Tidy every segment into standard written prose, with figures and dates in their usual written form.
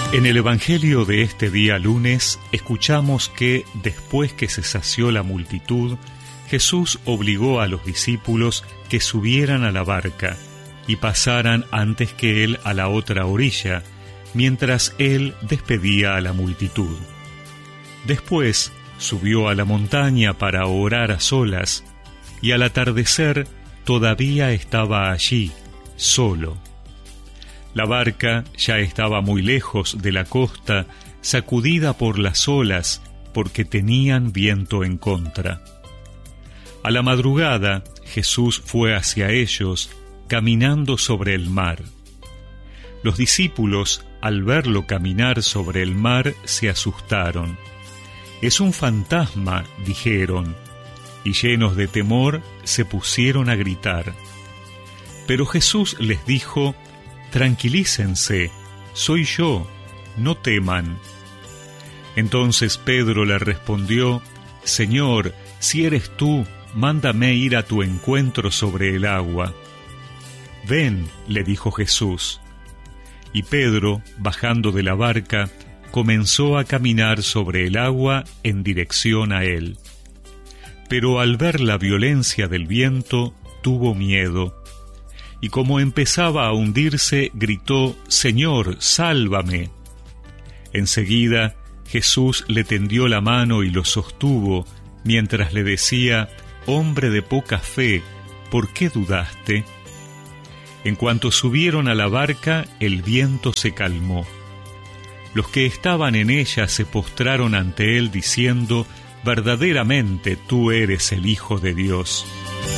En el Evangelio de este día lunes escuchamos que, después que se sació la multitud, Jesús obligó a los discípulos que subieran a la barca y pasaran antes que él a la otra orilla, mientras él despedía a la multitud. Después subió a la montaña para orar a solas, y al atardecer todavía estaba allí, solo. La barca ya estaba muy lejos de la costa, sacudida por las olas, porque tenían viento en contra. A la madrugada, Jesús fue hacia ellos, caminando sobre el mar. Los discípulos, al verlo caminar sobre el mar, se asustaron. «Es un fantasma», dijeron, y llenos de temor, se pusieron a gritar. Pero Jesús les dijo: «Tranquilícense, soy yo, no teman». Entonces Pedro le respondió: «Señor, si eres tú, mándame ir a tu encuentro sobre el agua». «Ven», le dijo Jesús. Y Pedro, bajando de la barca, comenzó a caminar sobre el agua en dirección a él. Pero al ver la violencia del viento, tuvo miedo, y como empezaba a hundirse, gritó: «Señor, sálvame». Enseguida, Jesús le tendió la mano y lo sostuvo, mientras le decía: «Hombre de poca fe, ¿por qué dudaste?». En cuanto subieron a la barca, el viento se calmó. Los que estaban en ella se postraron ante él, diciendo: «Verdaderamente tú eres el Hijo de Dios».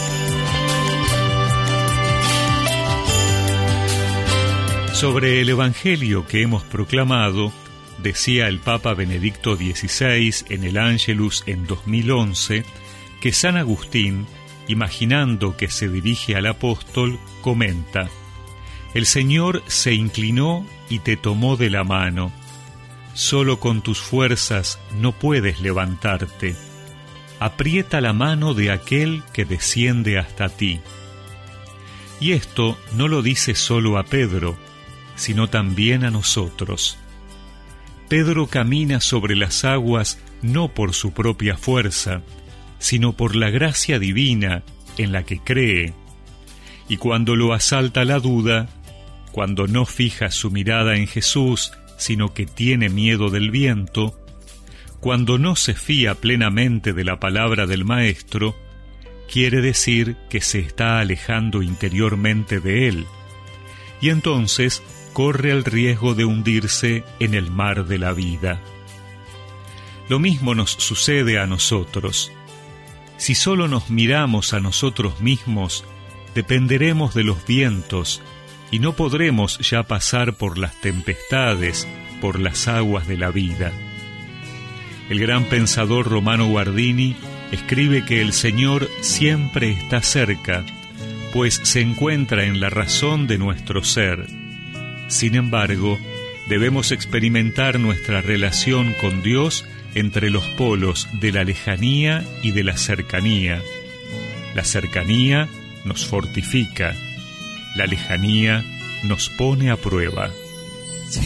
Sobre el Evangelio que hemos proclamado, decía el Papa Benedicto XVI en el Ángelus en 2011, que San Agustín, imaginando que se dirige al apóstol, comenta: «El Señor se inclinó y te tomó de la mano. Solo con tus fuerzas no puedes levantarte. Aprieta la mano de aquel que desciende hasta ti». Y esto no lo dice solo a Pedro, sino también a nosotros. Pedro camina sobre las aguas no por su propia fuerza, sino por la gracia divina en la que cree. Y cuando lo asalta la duda, cuando no fija su mirada en Jesús, sino que tiene miedo del viento, cuando no se fía plenamente de la palabra del Maestro, quiere decir que se está alejando interiormente de él, y entonces corre el riesgo de hundirse en el mar de la vida. Lo mismo nos sucede a nosotros. Si solo nos miramos a nosotros mismos, dependeremos de los vientos y no podremos ya pasar por las tempestades, por las aguas de la vida. El gran pensador Romano Guardini escribe que el Señor siempre está cerca, pues se encuentra en la razón de nuestro ser. Sin embargo, debemos experimentar nuestra relación con Dios entre los polos de la lejanía y de la cercanía. La cercanía nos fortifica, la lejanía nos pone a prueba.